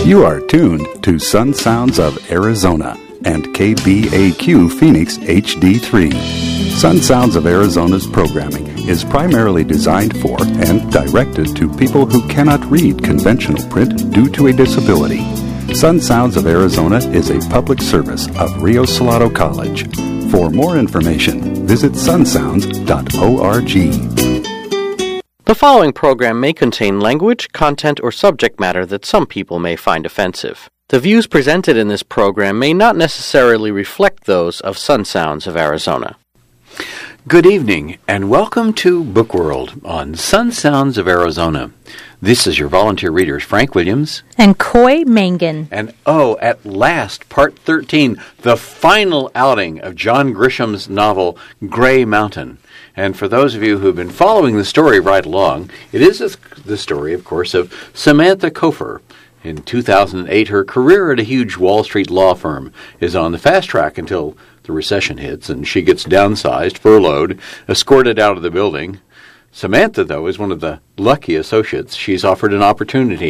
You are tuned to Sun Sounds of Arizona and KBAQ Phoenix HD3. Sun Sounds of Arizona's programming is primarily designed for and directed to people who cannot read conventional print due to a disability. Sun Sounds of Arizona is a public service of Rio Salado College. For more information, visit sunsounds.org. The following program may contain language, content, or subject matter that some people may find offensive. The views presented in this program may not necessarily reflect those of Sun Sounds of Arizona. Good evening, and welcome to Book World on Sun Sounds of Arizona. This is your volunteer readers, Frank Williams and Coy Mangan. And at last, Part 13, the final outing of John Grisham's novel, Gray Mountain. And for those of you who have been following the story right along, it is the story, of course, of Samantha Kofer. In 2008, her career at a huge Wall Street law firm is on the fast track until the recession hits and she gets downsized, furloughed, escorted out of the building. Samantha, though, is one of the lucky associates. She's offered an opportunity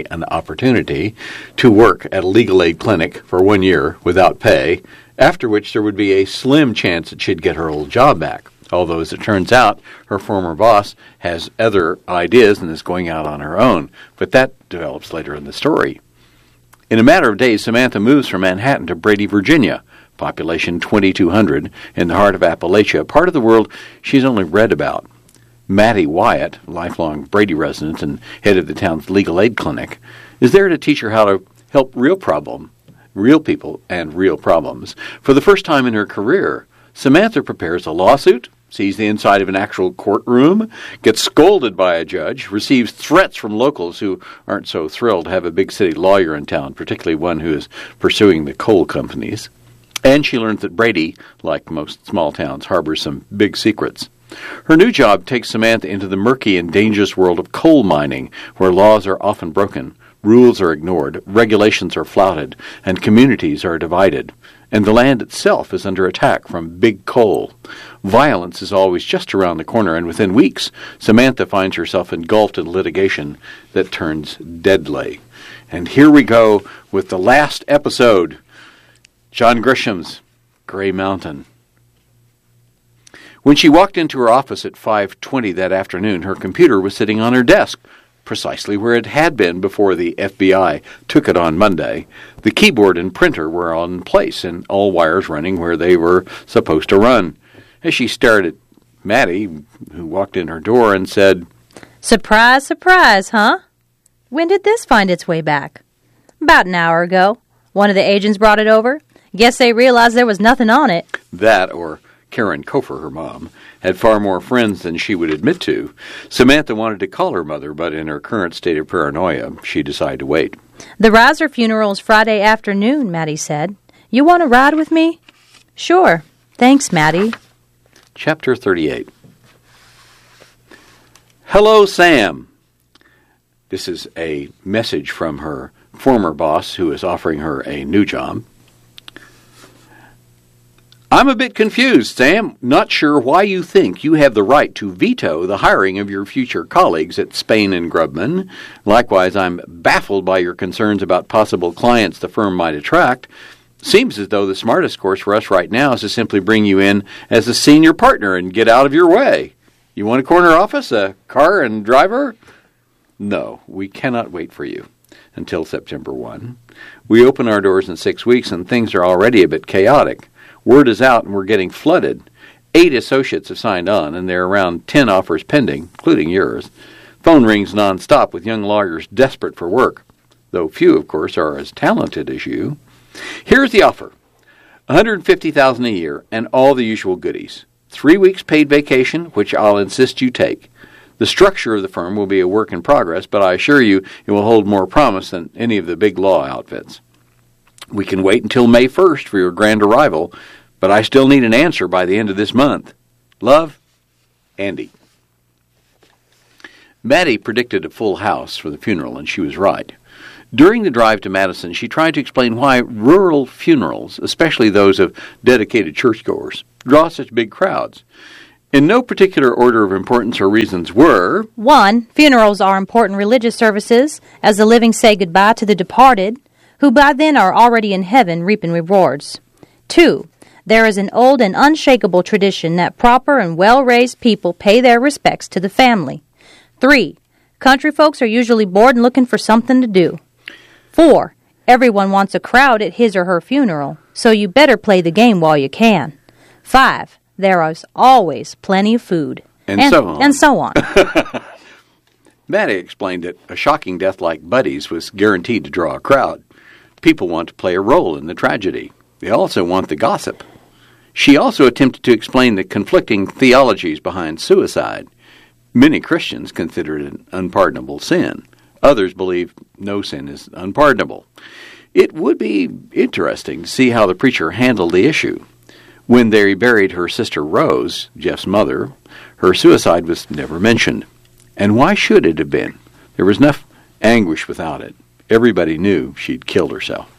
to work at a legal aid clinic for 1 year without pay, after which there would be a slim chance that she'd get her old job back. Although, as it turns out, her former boss has other ideas and is going out on her own. But that develops later in the story. In a matter of days, Samantha moves from Manhattan to Brady, Virginia, population 2,200, in the heart of Appalachia, part of the world she's only read about. Mattie Wyatt, lifelong Brady resident and head of the town's legal aid clinic, is there to teach her how to help real people and real problems. For the first time in her career, Samantha prepares a lawsuit, sees the inside of an actual courtroom, gets scolded by a judge, receives threats from locals who aren't so thrilled to have a big city lawyer in town, particularly one who is pursuing the coal companies. And she learns that Brady, like most small towns, harbors some big secrets. Her new job takes Samantha into the murky and dangerous world of coal mining, where laws are often broken, rules are ignored, regulations are flouted, and communities are divided. And the land itself is under attack from big coal. Violence is always just around the corner, and within weeks, Samantha finds herself engulfed in litigation that turns deadly. And here we go with the last episode, John Grisham's Gray Mountain. When she walked into her office at 5:20 that afternoon, her computer was sitting on her desk, precisely where it had been before the FBI took it on Monday. The keyboard and printer were in place and all wires running where they were supposed to run. As she stared at Mattie, who walked in her door and said, "Surprise, surprise, huh? When did this find its way back?" "About an hour ago. One of the agents brought it over. Guess they realized there was nothing on it." That, or Karen Kofer, her mom, had far more friends than she would admit to. Samantha wanted to call her mother, but in her current state of paranoia, she decided to wait. "The Reiser funeral's Friday afternoon," Mattie said. "You want to ride with me?" "Sure. Thanks, Mattie." Chapter 38. Hello, Sam. This is a message from her former boss who is offering her a new job. "I'm a bit confused, Sam. Not sure why you think you have the right to veto the hiring of your future colleagues at Spain and Grubman. Likewise, I'm baffled by your concerns about possible clients the firm might attract. Seems as though the smartest course for us right now is to simply bring you in as a senior partner and get out of your way. You want a corner office, a car and driver? No, we cannot wait for you until September 1. We open our doors in 6 weeks and things are already a bit chaotic. Word is out and we're getting flooded. 8 associates have signed on, and there are around 10 offers pending, including yours. Phone rings nonstop with young lawyers desperate for work, though few, of course, are as talented as you. Here's the offer. $150,000 a year and all the usual goodies. 3 weeks paid vacation, which I'll insist you take. The structure of the firm will be a work in progress, but I assure you it will hold more promise than any of the big law outfits. We can wait until May 1st for your grand arrival, but I still need an answer by the end of this month. Love, Andy." Mattie predicted a full house for the funeral, and she was right. During the drive to Madison, she tried to explain why rural funerals, especially those of dedicated churchgoers, draw such big crowds. In no particular order of importance, her reasons were: 1. Funerals are important religious services, as the living say goodbye to the departed. who by then are already in heaven reaping rewards. 2. There is an old and unshakable tradition that proper and well-raised people pay their respects to the family. 3. Country folks are usually bored and looking for something to do. 4. Everyone wants a crowd at his or her funeral, so you better play the game while you can. 5. There is always plenty of food. And so on. And so on. Maddie explained that a shocking death like Buddy's was guaranteed to draw a crowd. People want to play a role in the tragedy. They also want the gossip. She also attempted to explain the conflicting theologies behind suicide. Many Christians consider it an unpardonable sin. Others believe no sin is unpardonable. It would be interesting to see how the preacher handled the issue. When they buried her sister Rose, Jeff's mother, her suicide was never mentioned. And why should it have been? There was enough anguish without it. Everybody knew she'd killed herself.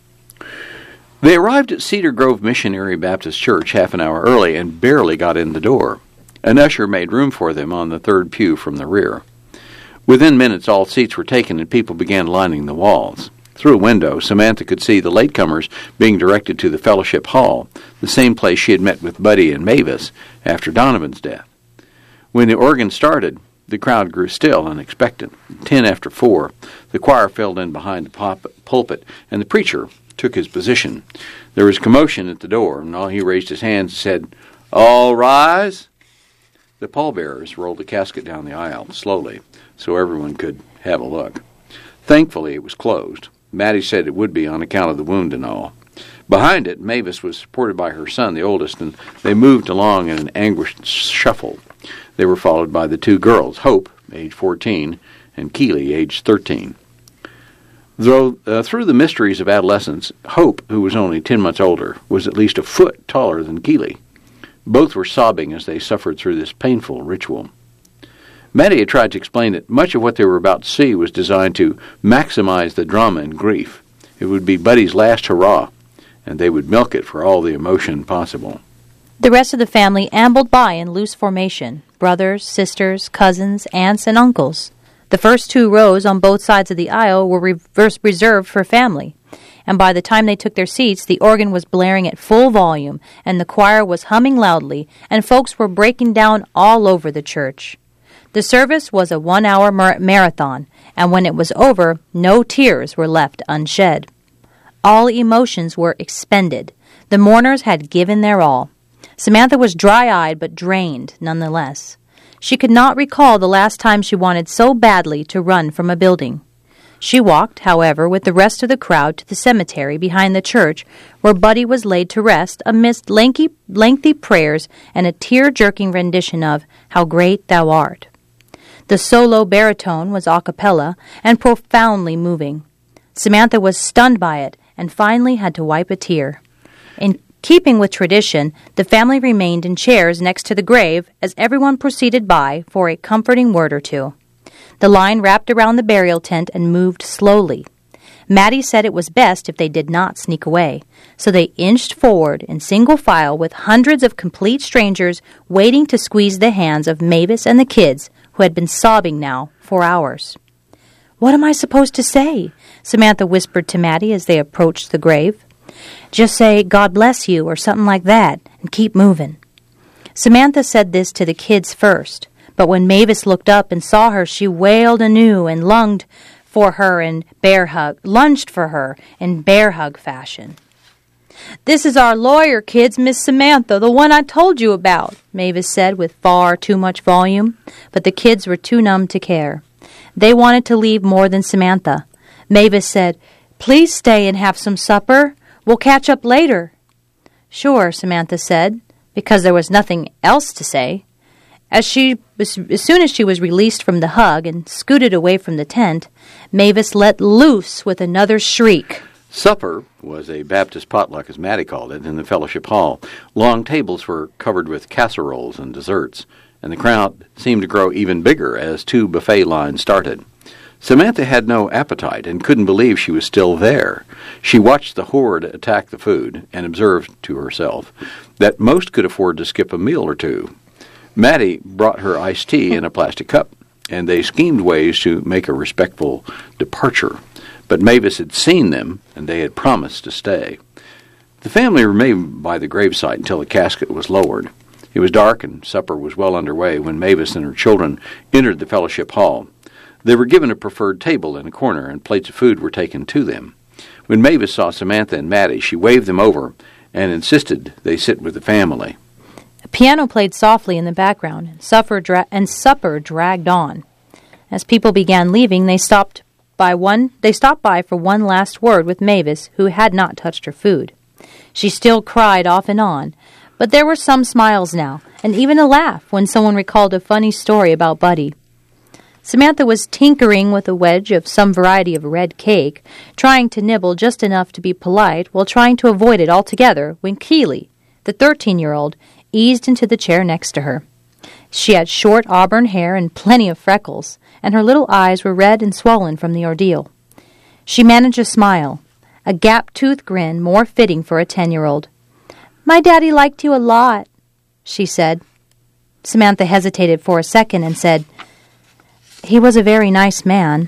They arrived at Cedar Grove Missionary Baptist Church half an hour early and barely got in the door. An usher made room for them on the third pew from the rear. Within minutes, all seats were taken and people began lining the walls. Through a window, Samantha could see the latecomers being directed to the fellowship hall, the same place she had met with Buddy and Mavis after Donovan's death. When the organ started, the crowd grew still and expectant. 10 after 4, the choir filled in behind the pulpit, and the preacher took his position. There was commotion at the door, and all he raised his hands and said, "All rise." The pallbearers rolled the casket down the aisle slowly, so everyone could have a look. Thankfully, it was closed. Maddie said it would be on account of the wound and all. Behind it, Mavis was supported by her son, the oldest, and they moved along in an anguished shuffle. They were followed by the two girls, Hope, age 14, and Keely, age 13. Through the mysteries of adolescence, Hope, who was only 10 months older, was at least a foot taller than Keely. Both were sobbing as they suffered through this painful ritual. Maddie had tried to explain that much of what they were about to see was designed to maximize the drama and grief. It would be Buddy's last hurrah, and they would milk it for all the emotion possible. The rest of the family ambled by in loose formation, brothers, sisters, cousins, aunts, and uncles. The first 2 rows on both sides of the aisle were reserved for family, and by the time they took their seats, the organ was blaring at full volume, and the choir was humming loudly, and folks were breaking down all over the church. The service was a 1-hour marathon, and when it was over, no tears were left unshed. All emotions were expended. The mourners had given their all. Samantha was dry-eyed but drained nonetheless. She could not recall the last time she wanted so badly to run from a building. She walked, however, with the rest of the crowd to the cemetery behind the church, where Buddy was laid to rest amidst lengthy prayers and a tear-jerking rendition of "How Great Thou Art." The solo baritone was a cappella and profoundly moving. Samantha was stunned by it and finally had to wipe a tear. In keeping with tradition, the family remained in chairs next to the grave as everyone proceeded by for a comforting word or two. The line wrapped around the burial tent and moved slowly. Maddie said it was best if they did not sneak away, so they inched forward in single file with hundreds of complete strangers waiting to squeeze the hands of Mavis and the kids, who had been sobbing now for hours. "What am I supposed to say?" Samantha whispered to Maddie as they approached the grave. "Just say, 'God bless you,' or something like that, and keep moving." Samantha said this to the kids first, but when Mavis looked up and saw her, she wailed anew and lunged for her in bear hug fashion. "This is our lawyer, kids, Miss Samantha, the one I told you about," Mavis said with far too much volume, but the kids were too numb to care. They wanted to leave more than Samantha. Mavis said, "Please stay and have some supper. We'll catch up later." "Sure," Samantha said, because there was nothing else to say. As soon as she was released from the hug and scooted away from the tent, Mavis let loose with another shriek. Supper was a Baptist potluck, as Maddie called it, in the fellowship hall. Long tables were covered with casseroles and desserts, and the crowd seemed to grow even bigger as 2 buffet lines started. Samantha had no appetite and couldn't believe she was still there. She watched the horde attack the food and observed to herself that most could afford to skip a meal or two. Maddie brought her iced tea in a plastic cup, and they schemed ways to make a respectful departure. But Mavis had seen them, and they had promised to stay. The family remained by the gravesite until the casket was lowered. It was dark, and supper was well underway when Mavis and her children entered the fellowship hall. They were given a preferred table in a corner, and plates of food were taken to them. When Mavis saw Samantha and Mattie, she waved them over and insisted they sit with the family. A piano played softly in the background, and supper dragged on. As people began leaving, they stopped by for one last word with Mavis, who had not touched her food. She still cried off and on, but there were some smiles now, and even a laugh when someone recalled a funny story about Buddy. Samantha was tinkering with a wedge of some variety of red cake, trying to nibble just enough to be polite while trying to avoid it altogether when Keely, the 13-year-old, eased into the chair next to her. She had short auburn hair and plenty of freckles, and her little eyes were red and swollen from the ordeal. She managed a smile, a gap-toothed grin more fitting for a 10-year-old. "My daddy liked you a lot," she said. Samantha hesitated for a second and said, "He was a very nice man."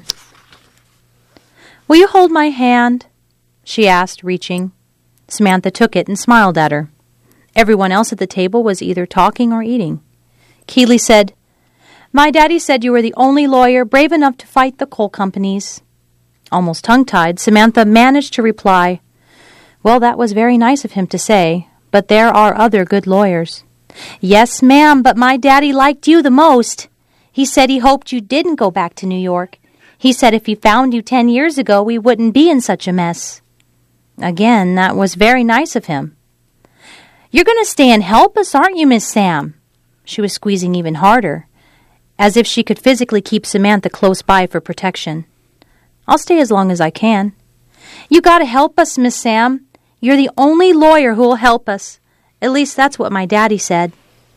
"Will you hold my hand?" she asked, reaching. Samantha took it and smiled at her. Everyone else at the table was either talking or eating. Keely said, "My daddy said you were the only lawyer brave enough to fight the coal companies." Almost tongue-tied, Samantha managed to reply, "Well, that was very nice of him to say, but there are other good lawyers." "Yes, ma'am, but my daddy liked you the most. He said he hoped you didn't go back to New York. He said if he found you 10 years ago, we wouldn't be in such a mess." Again, that was very nice of him. "You're going to stay and help us, aren't you, Miss Sam?" She was squeezing even harder, as if she could physically keep Samantha close by for protection. "I'll stay as long as I can." "You got to help us, Miss Sam. You're the only lawyer who will help us. At least that's what my daddy said."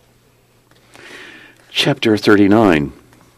Chapter 39.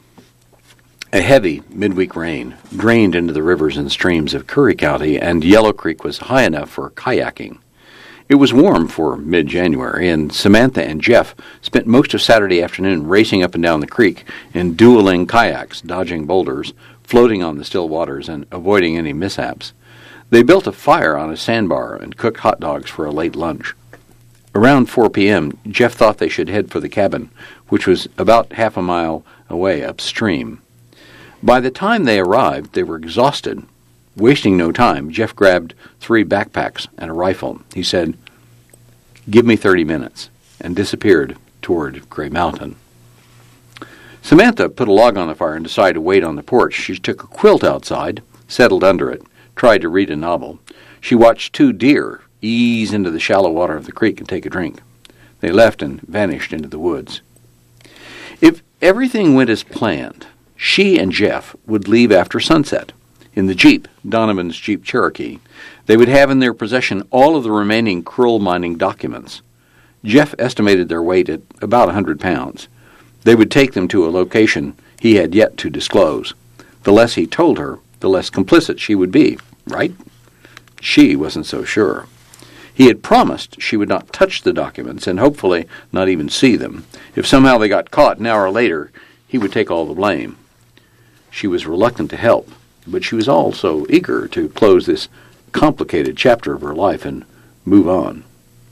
A heavy midweek rain drained into the rivers and streams of Curry County, and Yellow Creek was high enough for kayaking. It was warm for mid-January, and Samantha and Jeff spent most of Saturday afternoon racing up and down the creek in dueling kayaks, dodging boulders, floating on the still waters, and avoiding any mishaps. They built a fire on a sandbar and cooked hot dogs for a late lunch. Around 4 p.m., Jeff thought they should head for the cabin, which was about half a mile away upstream. By the time they arrived, they were exhausted. Wasting no time, Jeff grabbed 3 backpacks and a rifle. He said, "Give me 30 minutes," and disappeared toward Gray Mountain. Samantha put a log on the fire and decided to wait on the porch. She took a quilt outside, settled under it, tried to read a novel. She watched 2 deer ease into the shallow water of the creek and take a drink. They left and vanished into the woods. If everything went as planned, she and Jeff would leave after sunset. In the Jeep, Donovan's Jeep Cherokee, they would have in their possession all of the remaining Krill mining documents. Jeff estimated their weight at about 100 pounds. They would take them to a location he had yet to disclose. The less he told her, the less complicit she would be, right? She wasn't so sure. He had promised she would not touch the documents and hopefully not even see them. If somehow they got caught an hour later, he would take all the blame. She was reluctant to help, but she was also eager to close this complicated chapter of her life and move on.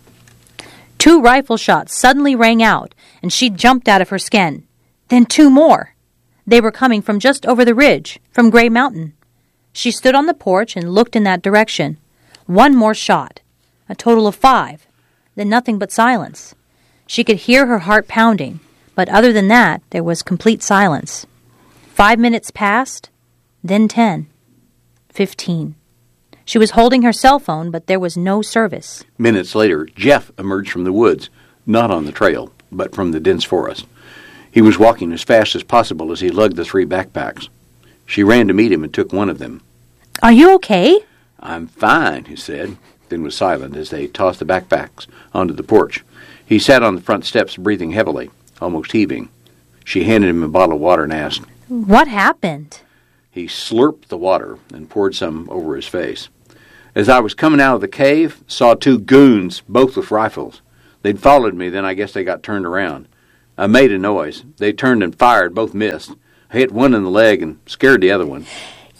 2 rifle shots suddenly rang out, and she jumped out of her skin. Then 2 more. They were coming from just over the ridge, from Gray Mountain. She stood on the porch and looked in that direction. 1 more shot. A total of 5. Then nothing but silence. She could hear her heart pounding, but other than that, there was complete silence. 5 minutes passed, then 10, 15. She was holding her cell phone, but there was no service. Minutes later, Jeff emerged from the woods, not on the trail, but from the dense forest. He was walking as fast as possible as he lugged the 3 backpacks. She ran to meet him and took one of them. "Are you okay?" "I'm fine," he said, then was silent as they tossed the backpacks onto the porch. He sat on the front steps, breathing heavily, almost heaving. She handed him a bottle of water and asked, "What happened?" He slurped the water and poured some over his face. "As I was coming out of the cave, saw 2 goons, both with rifles. They'd followed me, then I guess they got turned around. I made a noise. They turned and fired, both missed. I hit one in the leg and scared the other one."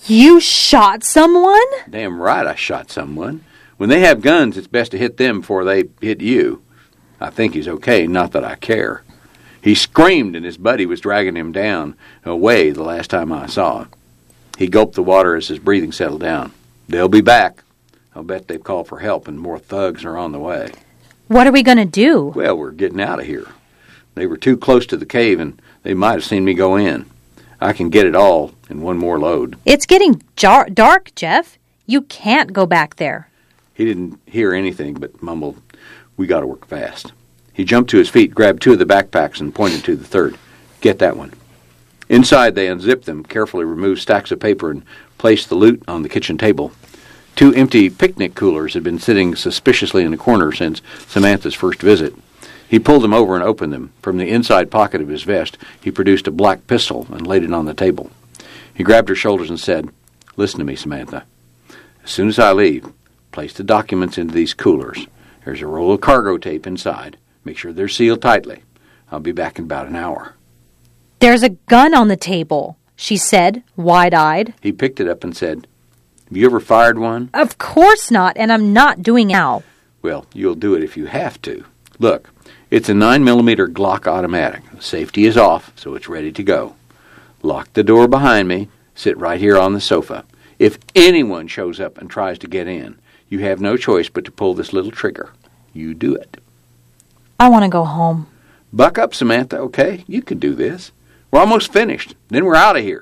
You shot someone? Damn right I shot someone. When they have guns, it's best to hit them before they hit you. I think he's okay, not that I care. He screamed and his buddy was dragging him down away the last time I saw him. He gulped the water as his breathing settled down. They'll be back. I'll bet they've called for help and more thugs are on the way. What are we going to do? Well, we're getting out of here. They were too close to the cave and they might have seen me go in. I can get it all in one more load. It's getting dark, Jeff. You can't go back there. He didn't hear anything but mumbled, "We got to work fast." He jumped to his feet, grabbed two of the backpacks, and pointed to the third. "Get that one." Inside, they unzipped them, carefully removed stacks of paper, and placed the loot on the kitchen table. Two empty picnic coolers had been sitting suspiciously in the corner since Samantha's first visit. He pulled them over and opened them. From the inside pocket of his vest, he produced a black pistol and laid it on the table. He grabbed her shoulders and said, "Listen to me, Samantha. As soon as I leave, place the documents into these coolers. There's a roll of cargo tape inside. Make sure they're sealed tightly. I'll be back in about an hour." "There's a gun on the table," she said, wide-eyed. He picked it up and said, "Have you ever fired one?" "Of course not, and I'm not doing now." "Well, you'll do it if you have to. Look, it's a 9mm Glock automatic. Safety is off, so it's ready to go. Lock the door behind me. Sit right here on the sofa. If anyone shows up and tries to get in, you have no choice but to pull this little trigger. You do it." "I want to go home." "Buck up, Samantha, okay? You can do this. We're almost finished. Then we're out of here."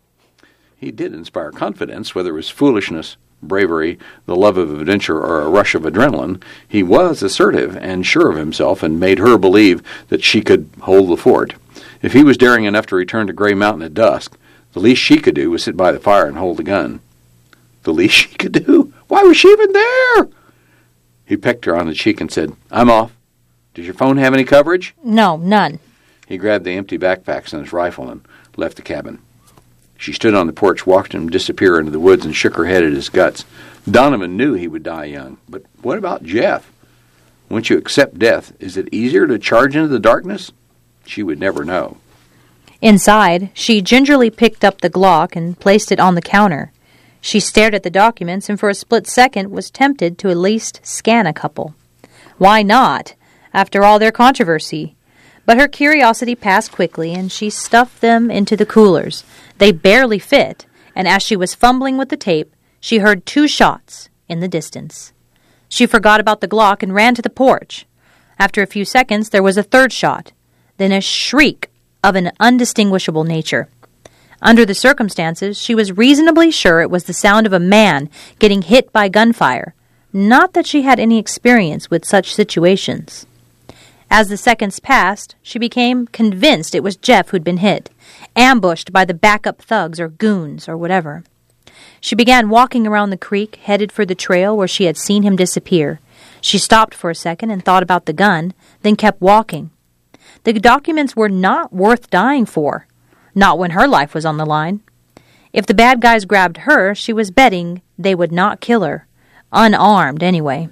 He did inspire confidence, whether it was foolishness, bravery, the love of adventure, or a rush of adrenaline. He was assertive and sure of himself and made her believe that she could hold the fort. If he was daring enough to return to Gray Mountain at dusk, the least she could do was sit by the fire and hold the gun. The least she could do? Why was she even there? He pecked her on the cheek and said, "I'm off. Does your phone have any coverage?" "No, none." He grabbed the empty backpacks and his rifle and left the cabin. She stood on the porch, watched him disappear into the woods, and shook her head at his guts. Donovan knew he would die young. But what about Jeff? Once you accept death, is it easier to charge into the darkness? She would never know. Inside, she gingerly picked up the Glock and placed it on the counter. She stared at the documents and for a split second was tempted to at least scan a couple. Why not, after all their controversy? But her curiosity passed quickly, and she stuffed them into the coolers. They barely fit, and as she was fumbling with the tape, she heard 2 shots in the distance. She forgot about the Glock and ran to the porch. After a few seconds, there was a 3rd shot, then a shriek of an undistinguishable nature. Under the circumstances, she was reasonably sure it was the sound of a man getting hit by gunfire, not that she had any experience with such situations. As the seconds passed, she became convinced it was Jeff who'd been hit, ambushed by the backup thugs or goons or whatever. She began walking around the creek, headed for the trail where she had seen him disappear. She stopped for a second and thought about the gun, then kept walking. The documents were not worth dying for, not when her life was on the line. If the bad guys grabbed her, she was betting they would not kill her, unarmed anyway.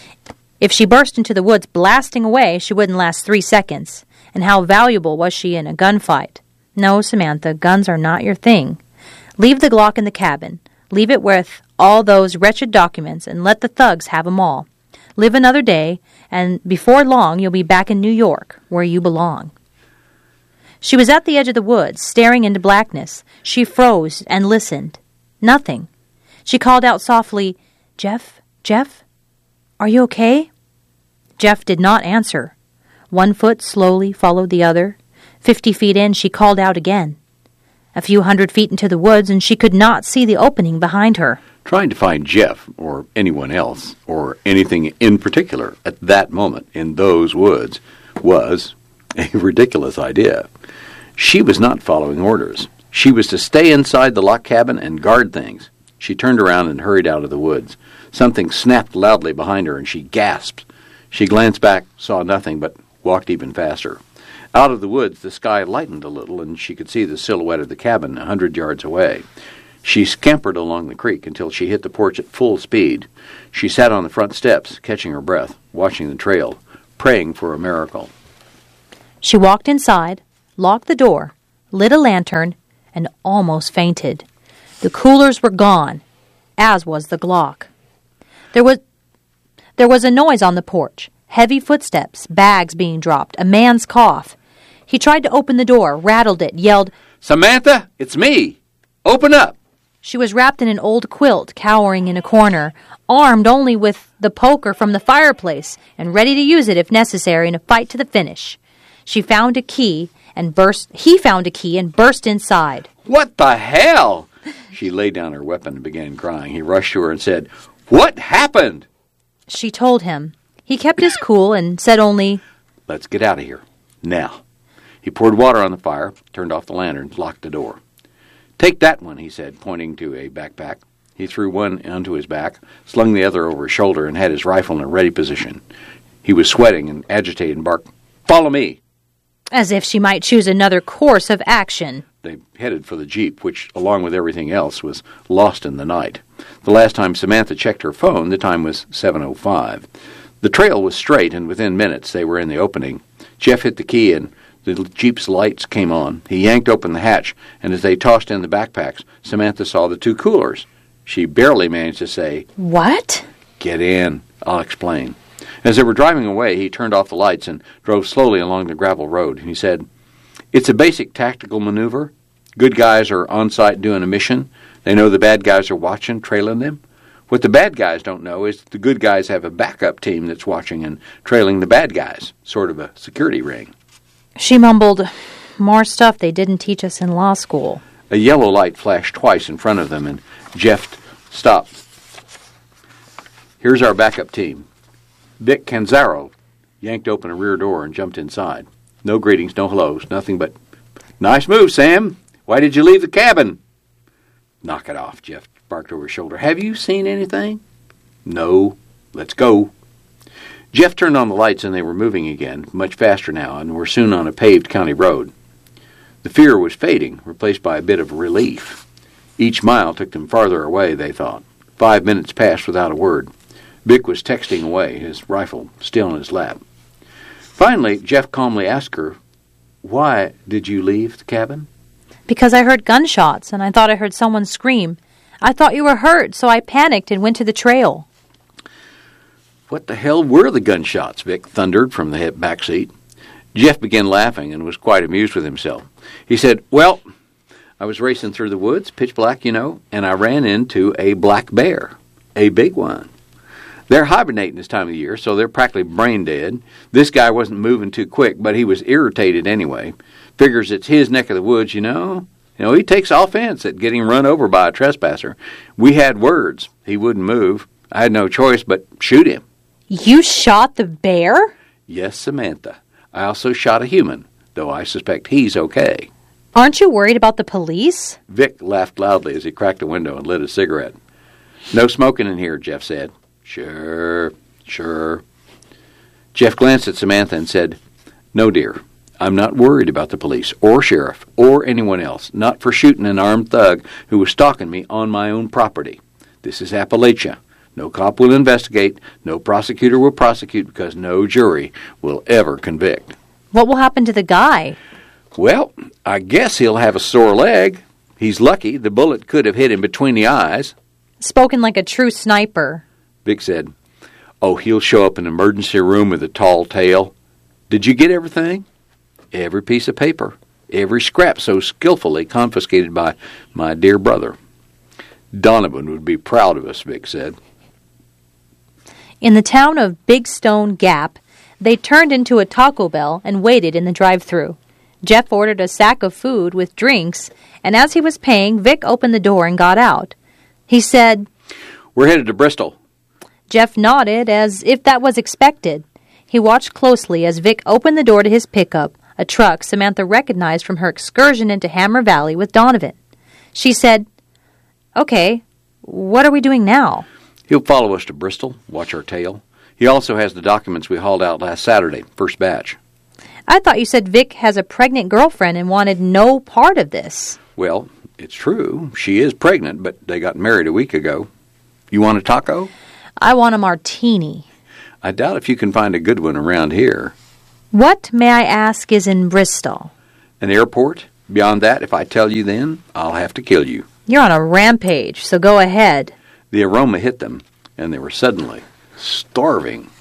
If she burst into the woods blasting away, she wouldn't last 3 seconds. And how valuable was she in a gunfight? No, Samantha, guns are not your thing. Leave the Glock in the cabin. Leave it with all those wretched documents and let the thugs have 'em all. Live another day, and before long you'll be back in New York, where you belong. She was at the edge of the woods, staring into blackness. She froze and listened. Nothing. She called out softly, "Jeff? Jeff? Are you okay?" Jeff did not answer. 1 foot slowly followed the other. 50 feet in, she called out again. A few 100 feet into the woods, and she could not see the opening behind her. Trying to find Jeff, or anyone else, or anything in particular at that moment in those woods was a ridiculous idea. She was not following orders. She was to stay inside the locked cabin and guard things. She turned around and hurried out of the woods. Something snapped loudly behind her, and she gasped. She glanced back, saw nothing, but walked even faster. Out of the woods, the sky lightened a little, and she could see the silhouette of the cabin 100 yards away. She scampered along the creek until she hit the porch at full speed. She sat on the front steps, catching her breath, watching the trail, praying for a miracle. She walked inside, locked the door, lit a lantern, and almost fainted. The coolers were gone, as was the Glock. There was a noise on the porch. Heavy footsteps, bags being dropped, a man's cough. He tried to open the door, rattled it, yelled, "Samantha, it's me! Open up!" She was wrapped in an old quilt, cowering in a corner, armed only with the poker from the fireplace, and ready to use it if necessary in a fight to the finish. He found a key and burst inside. "What the hell?" She laid down her weapon and began crying. He rushed to her and said, "What happened?" She told him. He kept his cool and said only, "Let's get out of here. Now." He poured water on the fire, turned off the lantern, locked the door. "Take that one," he said, pointing to a backpack. He threw one onto his back, slung the other over his shoulder, and had his rifle in a ready position. He was sweating and agitated and barked, "Follow me!" as if she might choose another course of action. They headed for the Jeep, which, along with everything else, was lost in the night. The last time Samantha checked her phone, the time was 7:05. The trail was straight, and within minutes they were in the opening. Jeff hit the key, and the Jeep's lights came on. He yanked open the hatch, and as they tossed in the backpacks, Samantha saw the two coolers. She barely managed to say, "What?" "Get in. I'll explain." As they were driving away, he turned off the lights and drove slowly along the gravel road. He said, "It's a basic tactical maneuver. Good guys are on site doing a mission. They know the bad guys are watching, trailing them. What the bad guys don't know is that the good guys have a backup team that's watching and trailing the bad guys, sort of a security ring." She mumbled, "More stuff they didn't teach us in law school." A yellow light flashed twice in front of them, and Jeff stopped. "Here's our backup team." Vic Canzaro yanked open a rear door and jumped inside. No greetings, no hellos, nothing but, "Nice move, Sam. Why did you leave the cabin?" "Knock it off," Jeff barked over his shoulder. "Have you seen anything?" "No. Let's go." Jeff turned on the lights and they were moving again, much faster now, and were soon on a paved county road. The fear was fading, replaced by a bit of relief. Each mile took them farther away, they thought. 5 minutes passed without a word. Vic was texting away, his rifle still in his lap. Finally, Jeff calmly asked her, "Why did you leave the cabin?" "Because I heard gunshots, and I thought I heard someone scream. I thought you were hurt, so I panicked and went to the trail." "What the hell were the gunshots?" Vic thundered from the back seat. Jeff began laughing and was quite amused with himself. He said, "Well, I was racing through the woods, pitch black, and I ran into a black bear, a big one. They're hibernating this time of the year, so they're practically brain dead. This guy wasn't moving too quick, but he was irritated anyway. Figures it's his neck of the woods, You know, he takes offense at getting run over by a trespasser. We had words. He wouldn't move. I had no choice but shoot him." "You shot the bear?" "Yes, Samantha. I also shot a human, though I suspect he's okay." "Aren't you worried about the police?" Vic laughed loudly as he cracked a window and lit a cigarette. "No smoking in here," Jeff said. Sure. Jeff glanced at Samantha and said, "No, dear. I'm not worried about the police or sheriff or anyone else, not for shooting an armed thug who was stalking me on my own property. This is Appalachia. No cop will investigate, no prosecutor will prosecute because no jury will ever convict." "What will happen to the guy?" "Well, I guess he'll have a sore leg. He's lucky. The bullet could have hit him between the eyes." Spoken like a true sniper. Vic said, "Oh, he'll show up in an emergency room with a tall tale. Did you get everything?" "Every piece of paper. Every scrap so skillfully confiscated by my dear brother." "Donovan would be proud of us," Vic said. In the town of Big Stone Gap, they turned into a Taco Bell and waited in the drive-thru. Jeff ordered a sack of food with drinks, and as he was paying, Vic opened the door and got out. He said, "We're headed to Bristol." Jeff nodded as if that was expected. He watched closely as Vic opened the door to his pickup, a truck Samantha recognized from her excursion into Hammer Valley with Donovan. She said, "Okay, what are we doing now?" "He'll follow us to Bristol, watch our tail. He also has the documents we hauled out last Saturday, first batch." "I thought you said Vic has a pregnant girlfriend and wanted no part of this." "Well, it's true. She is pregnant, but they got married a week ago. You want a taco?" "I want a martini." "I doubt if you can find a good one around here." "What, may I ask, is in Bristol?" "An airport. Beyond that, if I tell you then, I'll have to kill you." You're on a rampage, so go ahead. The aroma hit them, and they were suddenly starving.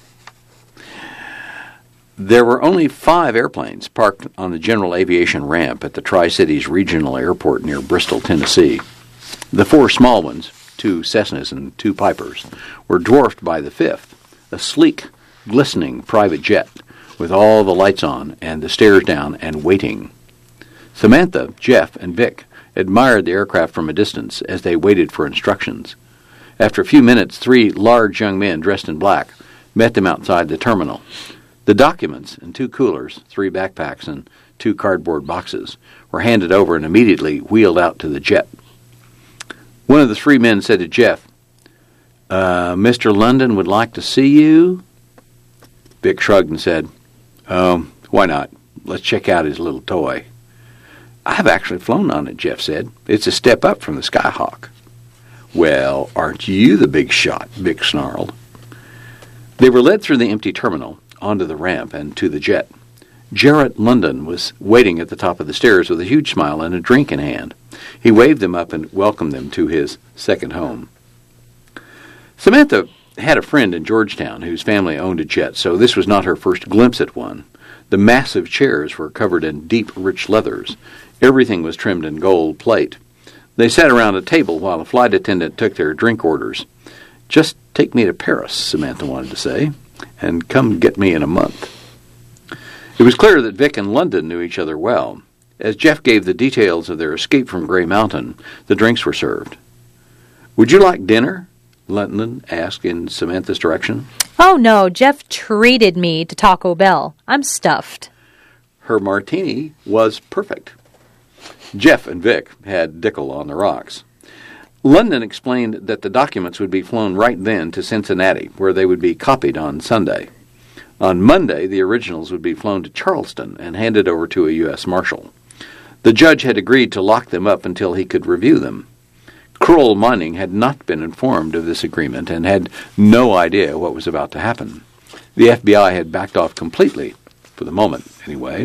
There were only 5 airplanes parked on the general aviation ramp at the Tri-Cities Regional Airport near Bristol, Tennessee. The 4 small ones, 2 Cessnas and 2 Pipers, were dwarfed by the 5th, a sleek, glistening private jet with all the lights on and the stairs down and waiting. Samantha, Jeff, and Vic admired the aircraft from a distance as they waited for instructions. After a few minutes, 3 large young men dressed in black met them outside the terminal. The documents and 2 coolers, 3 backpacks, and 2 cardboard boxes were handed over and immediately wheeled out to the jet. One of the 3 men said to Jeff, Mr. London would like to see you? Vic shrugged and said, why not? Let's check out his little toy. I've actually flown on it, Jeff said. It's a step up from the Skyhawk. Well, aren't you the big shot? Vic snarled. They were led through the empty terminal, onto the ramp, and to the jet. Jarrett London was waiting at the top of the stairs with a huge smile and a drink in hand. He waved them up and welcomed them to his second home. Samantha had a friend in Georgetown whose family owned a jet, so this was not her first glimpse at one. The massive chairs were covered in deep, rich leathers. Everything was trimmed in gold plate. They sat around a table while a flight attendant took their drink orders. Just take me to Paris, Samantha wanted to say, and come get me in a month. It was clear that Vic and London knew each other well. As Jeff gave the details of their escape from Gray Mountain, the drinks were served. Would you like dinner? London asked in Samantha's direction. Oh, no, Jeff treated me to Taco Bell. I'm stuffed. Her martini was perfect. Jeff and Vic had Dickel on the rocks. London explained that the documents would be flown right then to Cincinnati, where they would be copied on Sunday. On Monday, the originals would be flown to Charleston and handed over to a U.S. Marshal. The judge had agreed to lock them up until he could review them. Kroll Mining had not been informed of this agreement and had no idea what was about to happen. The FBI had backed off completely, for the moment anyway.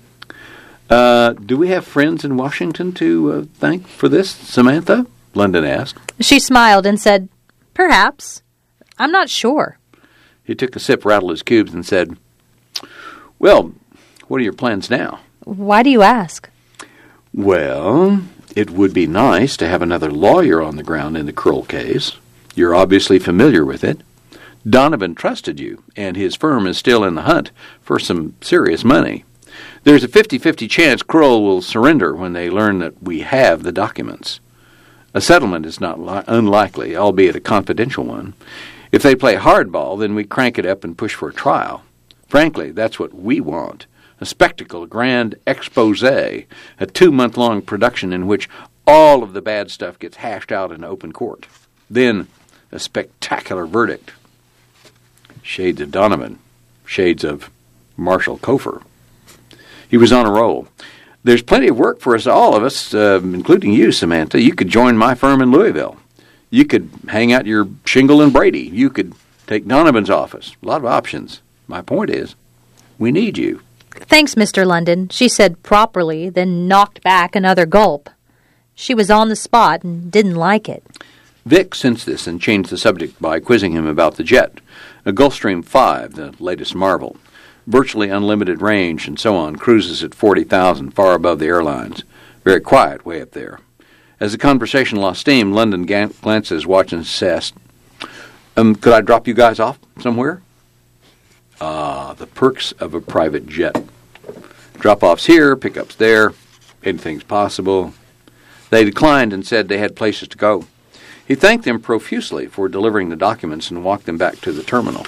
Do we have friends in Washington to thank for this, Samantha? London asked. She smiled and said, Perhaps. I'm not sure. He took a sip, rattled his cubes, and said, Well, what are your plans now? Why do you ask? Well, it would be nice to have another lawyer on the ground in the Kroll case. You're obviously familiar with it. Donovan trusted you, and his firm is still in the hunt for some serious money. There's a 50-50 chance Kroll will surrender when they learn that we have the documents. A settlement is not unlikely, albeit a confidential one. If they play hardball, then we crank it up and push for a trial. Frankly, that's what we want. A spectacle, a grand expose, a 2-month-long production in which all of the bad stuff gets hashed out in open court. Then a spectacular verdict. Shades of Donovan. Shades of Marshall Cofer. He was on a roll. There's plenty of work for all of us, including you, Samantha. You could join my firm in Louisville. You could hang out your shingle in Brady. You could take Donovan's office. A lot of options. My point is, we need you. Thanks, Mr. London, she said properly, then knocked back another gulp. She was on the spot and didn't like it. Vic sensed this and changed the subject by quizzing him about the jet, a Gulfstream 5, the latest marvel. Virtually unlimited range and so on, cruises at 40,000, far above the airlines. Very quiet way up there. As the conversation lost steam, London glanced at his watch and said, could I drop you guys off somewhere? The perks of a private jet. Drop-offs here, pickups there, anything's possible. They declined and said they had places to go. He thanked them profusely for delivering the documents and walked them back to the terminal.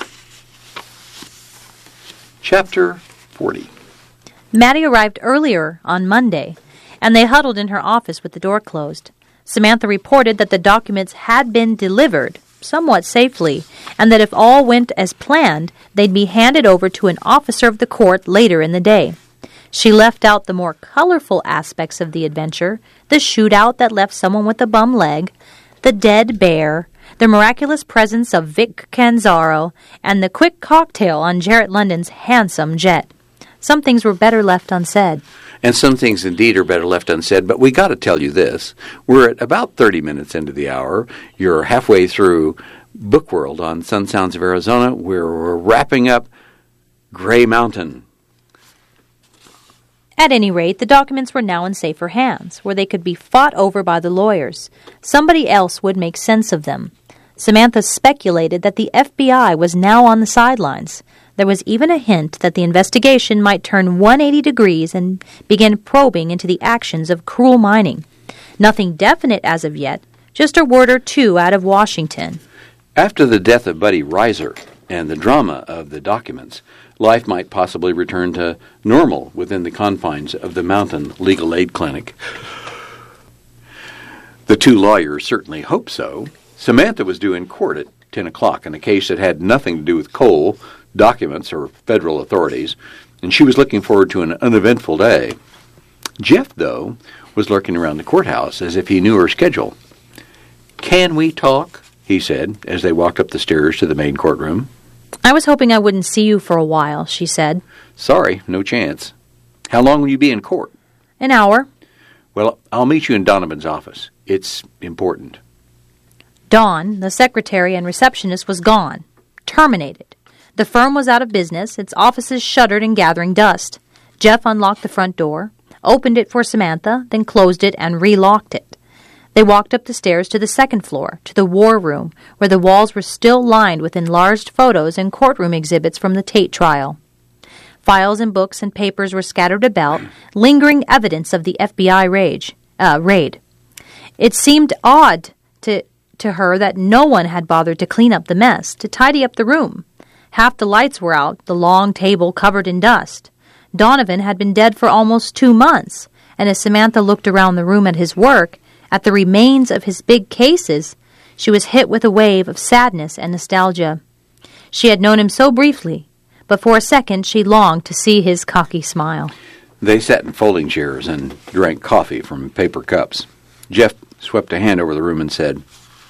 Chapter 40. Maddie arrived earlier on Monday, and they huddled in her office with the door closed. Samantha reported that the documents had been delivered, somewhat safely, and that if all went as planned, they'd be handed over to an officer of the court later in the day. She left out the more colorful aspects of the adventure, the shootout that left someone with a bum leg, the dead bear, the miraculous presence of Vic Canzaro, and the quick cocktail on Jarrett London's handsome jet. Some things were better left unsaid. And some things indeed are better left unsaid, but we got to tell you this. We're at about 30 minutes into the hour. You're halfway through Book World on Sun Sounds of Arizona. We're wrapping up Gray Mountain. At any rate, the documents were now in safer hands, where they could be fought over by the lawyers. Somebody else would make sense of them. Samantha speculated that the FBI was now on the sidelines. There was even a hint that the investigation might turn 180 degrees and begin probing into the actions of cruel mining. Nothing definite as of yet, just a word or two out of Washington. After the death of Buddy Reiser and the drama of the documents, life might possibly return to normal within the confines of the Mountain Legal Aid Clinic. The two lawyers certainly hoped so. Samantha was due in court at 10 o'clock in a case that had nothing to do with coal, documents, or federal authorities, and she was looking forward to an uneventful day. Jeff, though, was lurking around the courthouse as if he knew her schedule. "Can we talk?" he said as they walked up the stairs to the main courtroom. "I was hoping I wouldn't see you for a while," she said. "Sorry, no chance. How long will you be in court?" "An hour." "Well, I'll meet you in Donovan's office. It's important." Dawn, the secretary and receptionist, was gone. Terminated. The firm was out of business, its offices shuttered and gathering dust. Jeff unlocked the front door, opened it for Samantha, then closed it and relocked it. They walked up the stairs to the second floor, to the war room, where the walls were still lined with enlarged photos and courtroom exhibits from the Tate trial. Files and books and papers were scattered about, lingering evidence of the FBI raid. It seemed odd to her that no one had bothered to clean up the mess, to tidy up the room. Half the lights were out, the long table covered in dust. Donovan had been dead for almost 2 months, and as Samantha looked around the room at his work, at the remains of his big cases, she was hit with a wave of sadness and nostalgia. She had known him so briefly, but for a second she longed to see his cocky smile. They sat in folding chairs and drank coffee from paper cups. Jeff swept a hand over the room and said,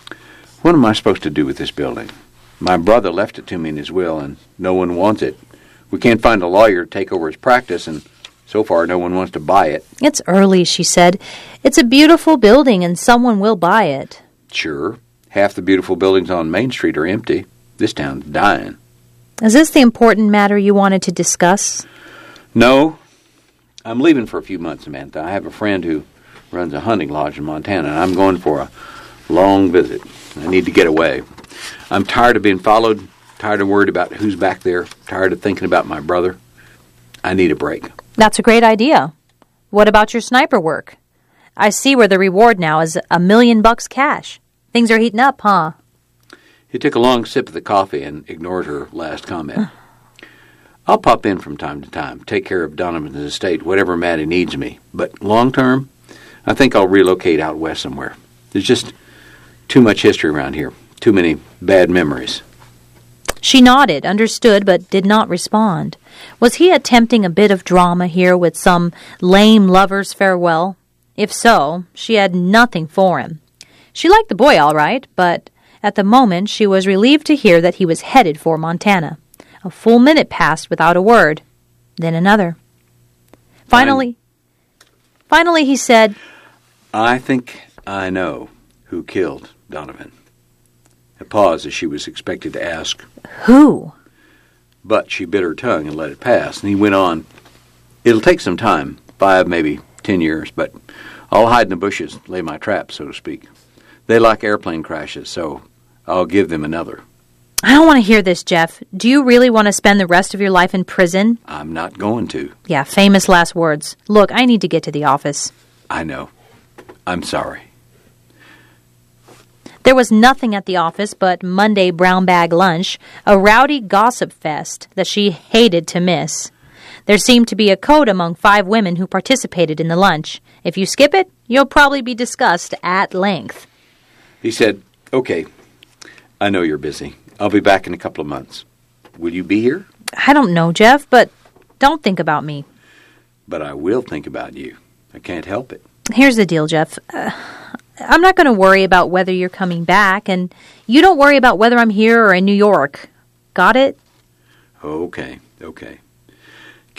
"What am I supposed to do with this building? My brother left it to me in his will, and no one wants it. We can't find a lawyer to take over his practice, and so far no one wants to buy it." "It's early," she said. "It's a beautiful building, and someone will buy it." "Sure. Half the beautiful buildings on Main Street are empty. This town's dying." "Is this the important matter you wanted to discuss?" "No. I'm leaving for a few months, Samantha. I have a friend who runs a hunting lodge in Montana, and I'm going for a long visit. I need to get away. I'm tired of being followed, tired of worried about who's back there, tired of thinking about my brother. I need a break." "That's a great idea. What about your sniper work? I see where the reward now is $1 million cash. Things are heating up, huh?" He took a long sip of the coffee and ignored her last comment. "I'll pop in from time to time, take care of Donovan's estate, whatever Maddie needs me. But long term, I think I'll relocate out west somewhere. There's just too much history around here, too many bad memories." She nodded, understood, but did not respond. Was he attempting a bit of drama here with some lame lover's farewell? If so, she had nothing for him. She liked the boy all right, but at the moment she was relieved to hear that he was headed for Montana. A full minute passed without a word, then another. Finally he said, "I think I know who killed Donovan." A pause as she was expected to ask, "Who?" but she bit her tongue and let it pass, and he went on, "It'll take some time, 5, maybe 10 years, but I'll hide in the bushes, lay my trap, so to speak. They like airplane crashes, so I'll give them another." "I don't want to hear this, Jeff. Do you really want to spend the rest of your life in prison?" "I'm not going to." Yeah, famous last words. "Look, I need to get to the office." "I know. I'm sorry." There was nothing at the office but Monday brown bag lunch, a rowdy gossip fest that she hated to miss. There seemed to be a code among 5 women who participated in the lunch. If you skip it, you'll probably be discussed at length. He said, "Okay, I know you're busy. I'll be back in a couple of months. Will you be here?" "I don't know, Jeff, but don't think about me." "But I will think about you. I can't help it." "Here's the deal, Jeff. I'm not going to worry about whether you're coming back, and you don't worry about whether I'm here or in New York. Got it?" Okay.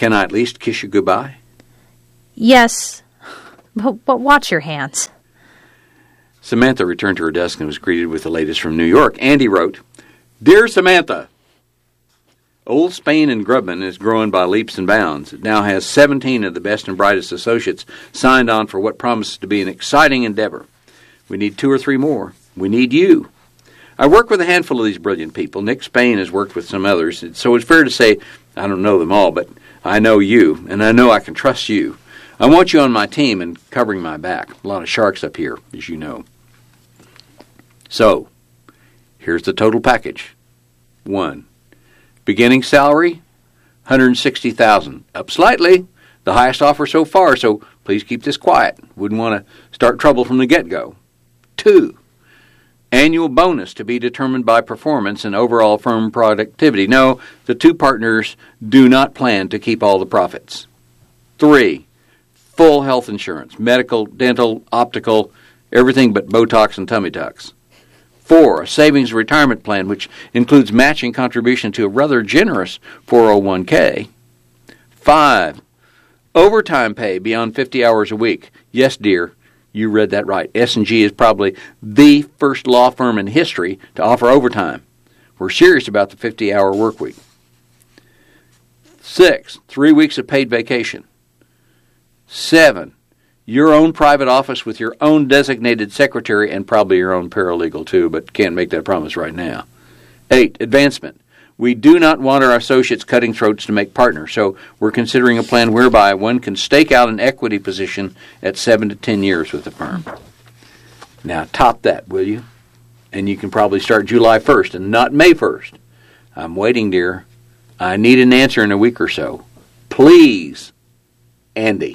Can I at least kiss you goodbye? Yes, but watch your hands. Samantha returned to her desk and was greeted with the latest from New York. Andy wrote, Dear Samantha, Old Spain in Grubman is growing by leaps and bounds. It now has 17 of the best and brightest associates signed on for what promises to be an exciting endeavor. We need 2 or 3 more. We need you. I work with a handful of these brilliant people. Nick Spain has worked with some others, so it's fair to say I don't know them all, but I know you, and I know I can trust you. I want you on my team and covering my back. A lot of sharks up here, as you know. So, here's the total package. 1. Beginning salary, $160,000. Up slightly, the highest offer so far, so please keep this quiet. Wouldn't want to start trouble from the get-go. 2. Annual bonus to be determined by performance and overall firm productivity. No, the 2 partners do not plan to keep all the profits. 3. Full health insurance, medical, dental, optical, everything but Botox and tummy tucks. 4, a savings retirement plan, which includes matching contribution to a rather generous 401k. 5, overtime pay beyond 50 hours a week. Yes, dear, you read that right. S&G is probably the first law firm in history to offer overtime. We're serious about the 50-hour work week. 6, 3 weeks of paid vacation. 7, your own private office with your own designated secretary and probably your own paralegal too, but can't make that promise right now. 8, advancement. We do not want our associates cutting throats to make partners, so we're considering a plan whereby one can stake out an equity position at 7 to 10 years with the firm. Now top that, will you? And you can probably start July 1st and not May 1st. I'm waiting, dear. I need an answer in a week or so. Please, Andy.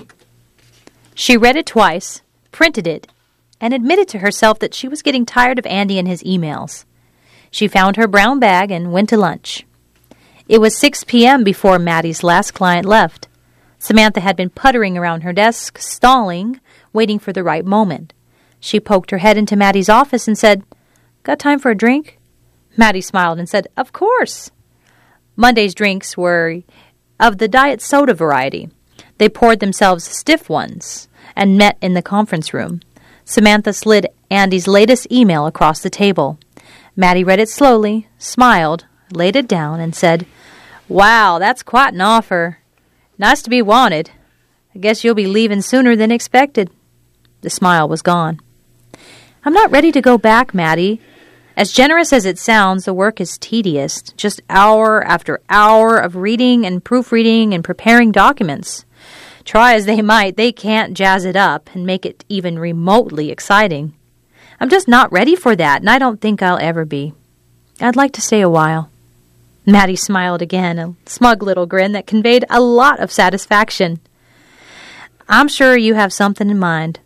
She read it twice, printed it, and admitted to herself that she was getting tired of Andy and his emails. She found her brown bag and went to lunch. It was 6 p.m. before Maddie's last client left. Samantha had been puttering around her desk, stalling, waiting for the right moment. She poked her head into Maddie's office and said, "Got time for a drink?" Maddie smiled and said, "Of course." Monday's drinks were of the diet soda variety. They poured themselves stiff ones and met in the conference room. Samantha slid Andy's latest email across the table. Maddie read it slowly, smiled, laid it down, and said, "Wow, that's quite an offer. Nice to be wanted. I guess you'll be leaving sooner than expected." The smile was gone. "I'm not ready to go back, Maddie. As generous as it sounds, the work is tedious. Just hour after hour of reading and proofreading and preparing documents. Try as they might, they can't jazz it up and make it even remotely exciting. I'm just not ready for that, and I don't think I'll ever be. I'd like to stay a while." Maddie smiled again, a smug little grin that conveyed a lot of satisfaction. "I'm sure you have something in mind."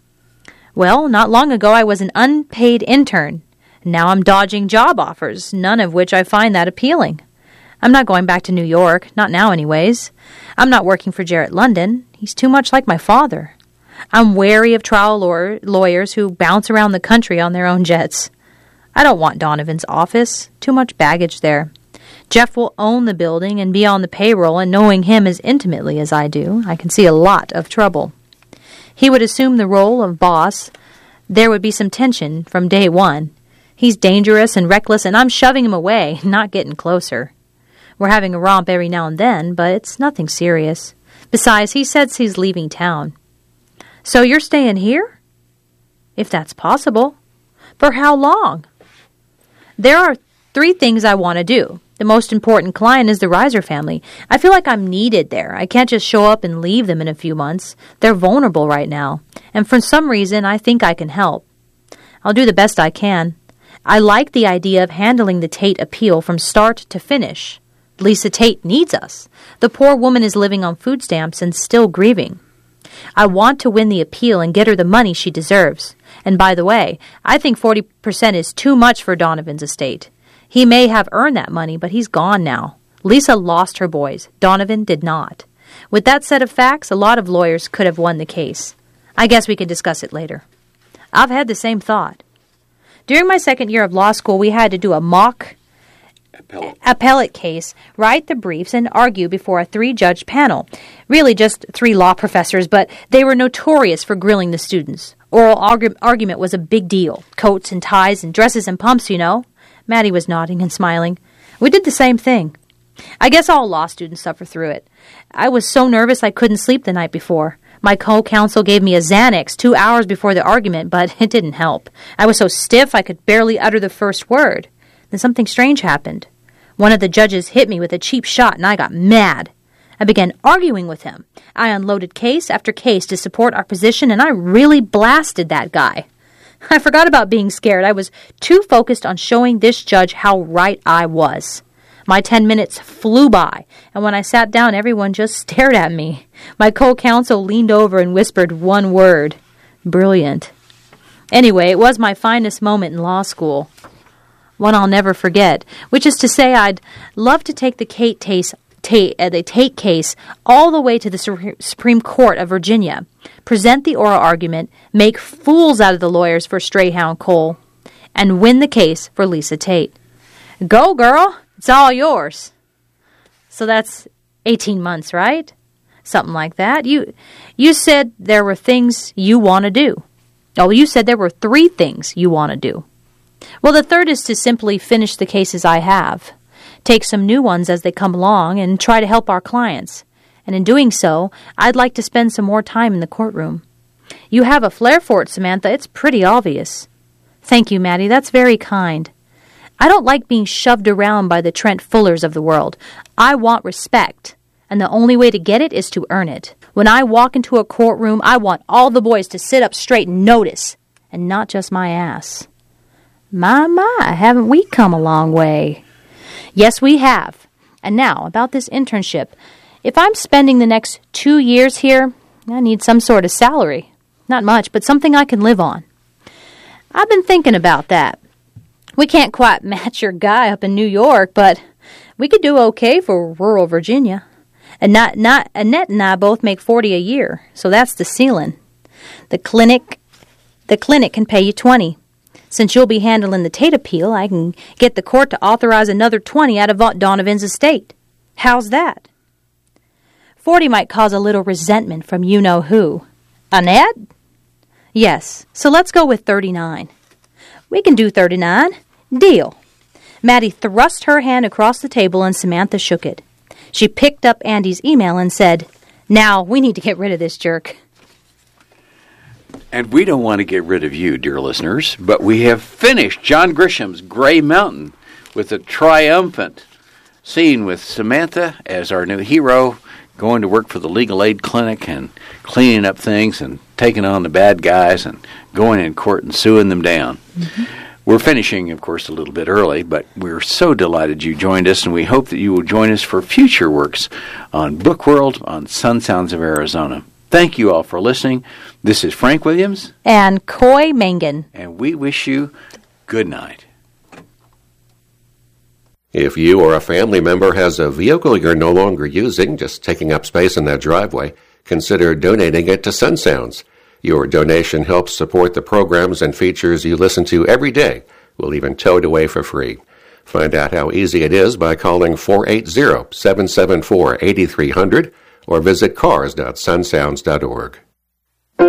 "Well, not long ago I was an unpaid intern. Now I'm dodging job offers, none of which I find that appealing. I'm not going back to New York, not now anyways. I'm not working for Jarrett London. He's too much like my father. I'm wary of trial lawyers who bounce around the country on their own jets. I don't want Donovan's office. Too much baggage there. Jeff will own the building and be on the payroll, and knowing him as intimately as I do, I can see a lot of trouble. He would assume the role of boss. There would be some tension from day one. He's dangerous and reckless, and I'm shoving him away, not getting closer. We're having a romp every now and then, but it's nothing serious. Besides, he says he's leaving town." "So you're staying here?" "If that's possible." "For how long?" "There are 3 things I want to do. The most important client is the Reiser family. I feel like I'm needed there. I can't just show up and leave them in a few months. They're vulnerable right now, and for some reason I think I can help. I'll do the best I can. I like the idea of handling the Tate appeal from start to finish. Lisa Tate needs us. The poor woman is living on food stamps and still grieving. I want to win the appeal and get her the money she deserves. And by the way, I think 40% is too much for Donovan's estate. He may have earned that money, but he's gone now. Lisa lost her boys. Donovan did not. With that set of facts, a lot of lawyers could have won the case. I guess we can discuss it later." "I've had the same thought. During my second year of law school, we had to do a mock appellate case, write the briefs, and argue before a 3-judge panel. Really just 3 law professors, but they were notorious for grilling the students. Oral argument was a big deal. Coats and ties and dresses and pumps, you know. Maddie was nodding and smiling. We did the same thing. I guess all law students suffer through it. I was so nervous I couldn't sleep the night before. My co-counsel gave me a Xanax 2 hours before the argument, but it didn't help. I was so stiff I could barely utter the first word. Then something strange happened. One of the judges hit me with a cheap shot, and I got mad. I began arguing with him. I unloaded case after case to support our position, and I really blasted that guy. I forgot about being scared. I was too focused on showing this judge how right I was. My 10 minutes flew by, and when I sat down, everyone just stared at me. My co-counsel leaned over and whispered one word. Brilliant. Anyway, it was my finest moment in law school. One I'll never forget, which is to say I'd love to take the Tate case all the way to the Supreme Court of Virginia, present the oral argument, make fools out of the lawyers for Strayhound Cole, and win the case for Lisa Tate. Go, girl! It's all yours. So that's 18 months, right? Something like that. You said there were things you want to do. Oh, you said there were 3 things you want to do. Well, the third is to simply finish the cases I have, take some new ones as they come along, and try to help our clients. And in doing so, I'd like to spend some more time in the courtroom. You have a flair for it, Samantha. It's pretty obvious. Thank you, Maddie. That's very kind. I don't like being shoved around by the Trent Fullers of the world. I want respect, and the only way to get it is to earn it. When I walk into a courtroom, I want all the boys to sit up straight and notice, and not just my ass. My, haven't we come a long way? Yes, we have. And now, about this internship. If I'm spending the next 2 years here, I need some sort of salary. Not much, but something I can live on. I've been thinking about that. We can't quite match your guy up in New York, but we could do okay for rural Virginia. And Annette and I both make $40 a year, so that's the ceiling. The clinic can pay you $20. Since you'll be handling the Tate appeal, I can get the court to authorize another $20 out of Donovan's estate. How's that? $40 might cause a little resentment from you-know-who. Annette? Yes, so let's go with $39. We can do $39. Deal. Maddie thrust her hand across the table and Samantha shook it. She picked up Andy's email and said, "Now, we need to get rid of this jerk." And we don't want to get rid of you, dear listeners, but we have finished John Grisham's Gray Mountain with a triumphant scene with Samantha as our new hero, going to work for the legal aid clinic and cleaning up things and taking on the bad guys and going in court and suing them down. Mm-hmm. We're finishing, of course, a little bit early, but we're so delighted you joined us, and we hope that you will join us for future works on Book World on Sun Sounds of Arizona. Thank you all for listening. This is Frank Williams. And Coy Mangan. And we wish you good night. If you or a family member has a vehicle you're no longer using, just taking up space in that driveway, consider donating it to Sun Sounds. Your donation helps support the programs and features you listen to every day. We'll even tow it away for free. Find out how easy it is by calling 480-774-8300 or visit cars.sunsounds.org.